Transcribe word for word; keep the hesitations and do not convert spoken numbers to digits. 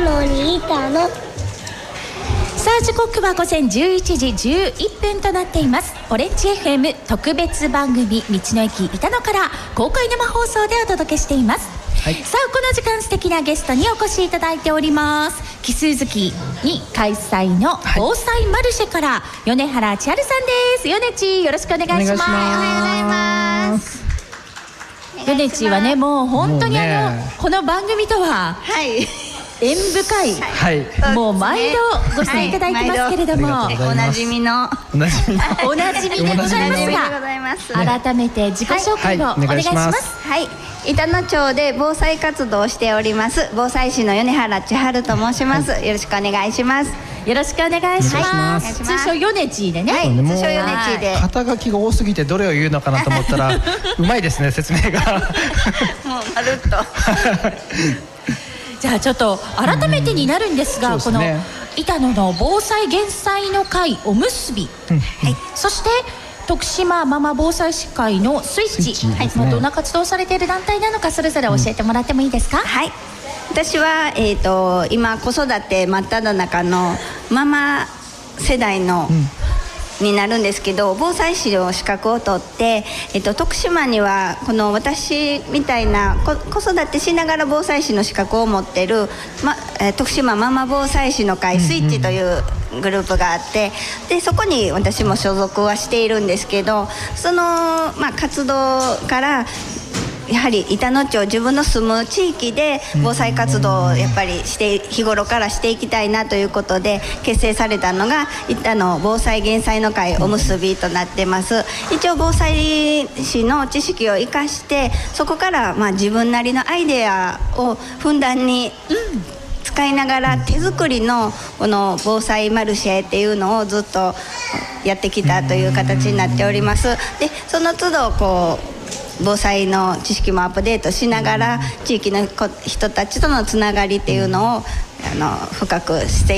のにいたの。 さあ時刻はごぜんじゅういちじじゅういっぷんとなっています。オレンジ エフエム 特別番組道の駅板野から公開生放送でお届けしています、はい、さあこの時間素敵なゲストにお越しいただいております。奇数月に開催の防災マルシェから、はい、米原千春さんです。米地よろしくお願いします。おはようございます。米地はねもう本当にあの、ね、この番組とははい縁深い、はい、もう毎度ご出演いただいてますけれども、はい、 おなじみのおなじみおなじみでございますが、改めて自己紹介をお願いします。 はい、板野町で防災活動をしております防災士の米原千春と申します、はい、よろしくお願いします。 よろしくお願いします。通称ヨネチーでね、はい、 通称ヨネチーで肩書きが多すぎてどれを言うのかなと思ったらうまいですね説明がもうまるっとじゃあちょっと改めてになるんですが、うん、この板野の防災減災の会おむすび、うん、はい、そして徳島ママ防災士会のスイッチ、はい、もうどんな活動されている団体なのかそれぞれ教えてもらってもいいですか。うん、 はい、私は、えーと、今子育て真っ只中のママ世代の、うんになるんですけど、防災士の資格を取って、えっと、徳島にはこの私みたいな子育てしながら防災士の資格を持ってる、ま、え徳島ママ防災士の会スイッチというグループがあって、でそこに私も所属はしているんですけど、その、まあ、活動からやはり板野町自分の住む地域で防災活動をやっぱりして日頃からしていきたいなということで結成されたのが板野防災減災の会おむすびとなってます。一応防災士の知識を生かしてそこからまあ自分なりのアイデアをふんだんに、うん使いながら手作りのこの防災マルシェっていうのをずっとやってきたという形になっております。でその都度こう防災の知識もアップデートしながら地域の人たちとのつながりっていうのをあの深くして